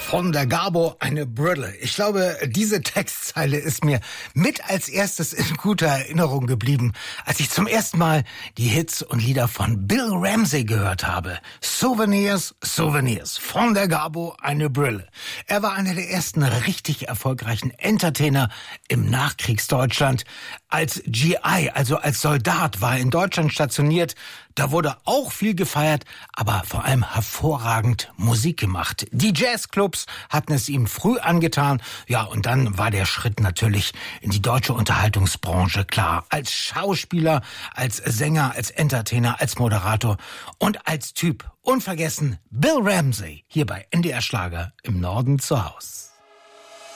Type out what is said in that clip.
Von der Gabo eine Brille. Ich glaube, diese Textzeile ist mir mit als erstes in guter Erinnerung geblieben, als ich zum ersten Mal die Hits und Lieder von Bill Ramsey gehört habe. Souvenirs, Souvenirs. Von der Gabo eine Brille. Er war einer der ersten richtig erfolgreichen Entertainer im Nachkriegsdeutschland. Als GI, also als Soldat, war er in Deutschland stationiert. Da wurde auch viel gefeiert, aber vor allem hervorragend Musik gemacht. Die Jazzclubs hatten es ihm früh angetan. Ja, und dann war der Schritt natürlich in die deutsche Unterhaltungsbranche klar. Als Schauspieler, als Sänger, als Entertainer, als Moderator und als Typ. Unvergessen Bill Ramsey hier bei NDR Schlager im Norden zu Haus.